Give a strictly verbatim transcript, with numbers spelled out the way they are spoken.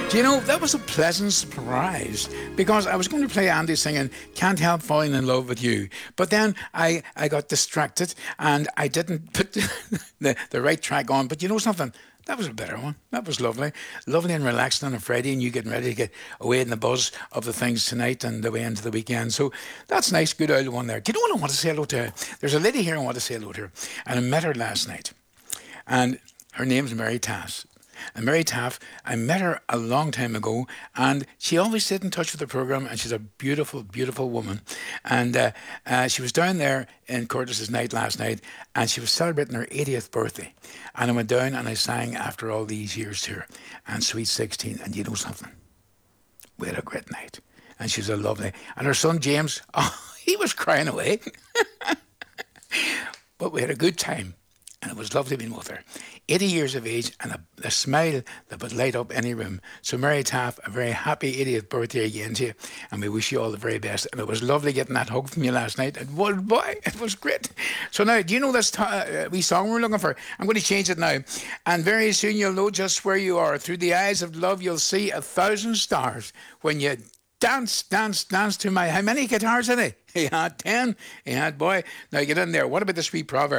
Do you know, that was a pleasant surprise because I was going to play Andy singing Can't Help Falling in Love with You. But then I, I got distracted and I didn't put the, the, the right track on. But you know something? That was a better one. That was lovely. Lovely and relaxing on a Friday and you getting ready to get away in the buzz of the things tonight and the way into the weekend. So that's nice. Good old one there. Do you know what I want to say hello to? There's a lady here I want to say hello to her. And I met her last night. And her name's Mary Tass. And Mary Taff, I met her a long time ago, and she always stayed in touch with the programme, and she's a beautiful, beautiful woman. And uh, uh, she was down there in Curtis's night last night, and she was celebrating her eightieth birthday. And I went down and I sang after all these years to her, and Sweet sixteen. And you know something? We had a great night. And she was a lovely. And her son James, oh, he was crying away. But we had a good time. And it was lovely being with her. eighty years of age and a, a smile that would light up any room. So Mary Taff, a very happy eightieth birthday again to you. And we wish you all the very best. And it was lovely getting that hug from you last night. It was, boy, it was great. So now, do you know this t- uh, wee song we're looking for? I'm going to change it now. And very soon you'll know just where you are. Through the eyes of love, you'll see a thousand stars when you dance, dance, dance to my... How many guitars had he? He had ten. He had, boy. Now get in there. What about the sweet proverb?